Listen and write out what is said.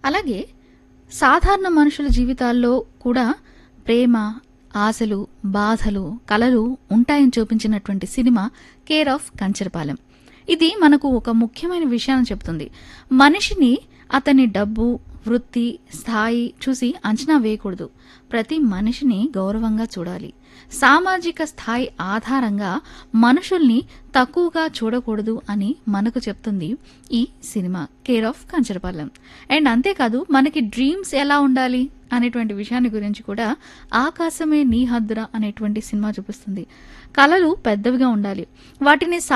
అలాగే సాధారణ మనుషుల జీవితాల్లో కూడా ప్రేమ, ఆశలు, బాధలు, కలలు ఉంటాయని చూపించినటువంటి సినిమా కేర్ ఆఫ్ కంచరపాలెం. ఇది మనకు ఒక ముఖ్యమైన విషయాన్ని చెప్తుంది. మనిషిని అతని డబ్బు, వృత్తి, స్థాయి చూసి అంచనా వేయకూడదు. ప్రతి మనిషిని గౌరవంగా చూడాలి. సామాజిక స్థాయి ఆధారంగా మనుషుల్ని తక్కువగా చూడకూడదు అని మనకు చెప్తుంది ఈ cinema care of Kancharapalem. And అంతేకాదు మనకి డ్రీమ్స్ ఎలా ఉండాలి అనేటువంటి విషయాన్ని గురించి కూడా ఆకాశమే నీ హద్దురా అనేటువంటి సినిమా చూపిస్తుంది. కలలు పెద్దవిగా ఉండాలి. వాటిని